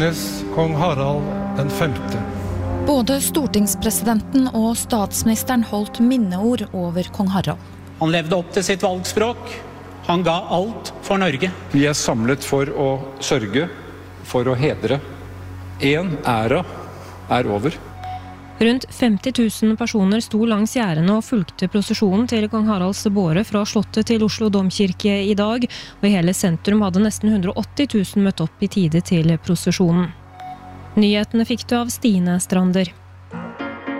Kong Harald den 5. Både stortingspresidenten og statsministeren holdt minneord over kong Harald. Han levde opp til sitt valgspråk. Han ga alt for Norge. Vi samlet for å sørge, for å hedre. En æra over. Rundt 50 000 personer sto langs gjerdene og fulgte prosesjonen til kong Haralds båre fra slottet til Oslo Domkirke i dag, og i hele sentrum hadde nesten 180 000 møtt opp i tide til prosesjonen. Nyhetene fikk du av Stine Strander.